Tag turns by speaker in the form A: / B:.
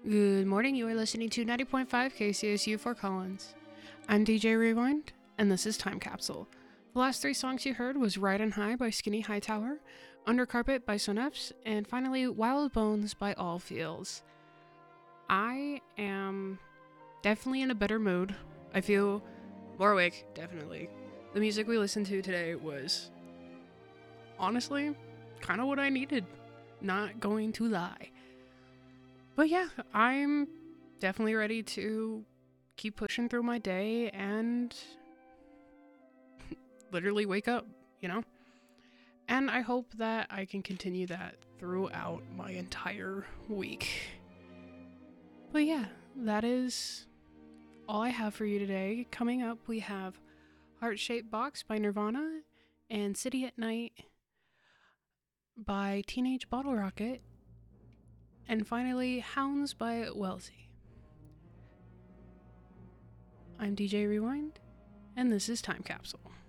A: Good morning, you are listening to 90.5 KCSU Fort Collins. I'm DJ Rewind, and this is Time Capsule. The last three songs you heard was Ridin' High by Skinny Hightower, Under Carpet by Sonefs, and finally Wild Bones by All Feels. I am definitely in a better mood. I feel more awake, definitely. The music we listened to today was, honestly, kind of what I needed. Not going to lie. But yeah, I'm definitely ready to keep pushing through my day and literally wake up, you know? And I hope that I can continue that throughout my entire week. But yeah, that is all I have for you today. Coming up, we have Heart Shaped Box by Nirvana and City at Night by Teenage Bottle Rocket. And finally, Hounds by Wellesley. I'm DJ Rewind, and this is Time Capsule.